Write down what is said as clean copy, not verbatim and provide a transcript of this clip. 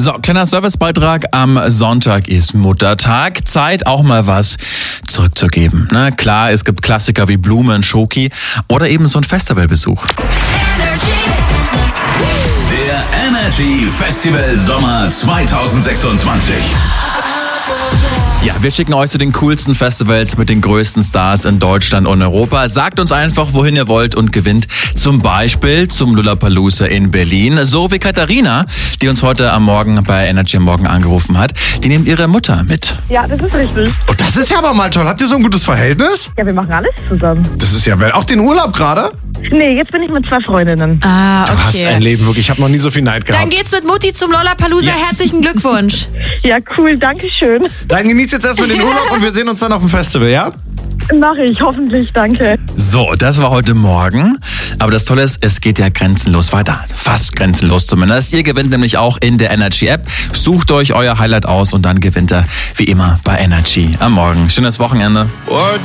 So, kleiner Servicebeitrag. Am Sonntag ist Muttertag. Zeit, auch mal was zurückzugeben. Na klar, es gibt Klassiker wie Blumen, Schoki oder eben so ein Festivalbesuch. Der Energy Festival Sommer 2026. Ja, wir schicken euch zu den coolsten Festivals mit den größten Stars in Deutschland und Europa. Sagt uns einfach, wohin ihr wollt und gewinnt zum Beispiel zum Lollapalooza in Berlin. So wie Katharina, die uns heute am Morgen bei Energy am Morgen angerufen hat. Die nimmt ihre Mutter mit. Ja, das ist richtig. Und das ist ja aber mal toll. Habt ihr so ein gutes Verhältnis? Ja, wir machen alles zusammen. Das ist ja auch den Urlaub gerade. Nee, jetzt bin ich mit 2 Freundinnen. Ah, okay. Du hast ein Leben wirklich. Ich habe noch nie so viel Neid gehabt. Dann geht's mit Mutti zum Lollapalooza. Yes. Herzlichen Glückwunsch. Ja, cool, danke schön. Dann genießt jetzt erstmal den Urlaub und wir sehen uns dann auf dem Festival, ja? Mach ich, hoffentlich, danke. So, das war heute Morgen. Aber das Tolle ist, es geht ja grenzenlos weiter. Fast grenzenlos zumindest. Ihr gewinnt nämlich auch in der Energy App. Sucht euch euer Highlight aus und dann gewinnt ihr wie immer bei Energy am Morgen. Schönes Wochenende.